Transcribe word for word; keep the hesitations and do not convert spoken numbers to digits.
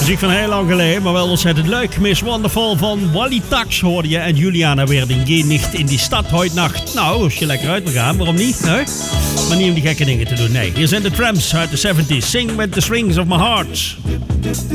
Muziek van heel lang geleden, maar wel ontzettend leuk. Miss Wonderful van Wally Tax hoorde je. En Juliana weer een G nicht in die stad heute nacht. Nou, als je lekker uit wil gaan, waarom niet? Hè? Maar niet om die gekke dingen te doen, nee. Hier zijn de Tramps uit de zeventig. Sing with the strings of my heart.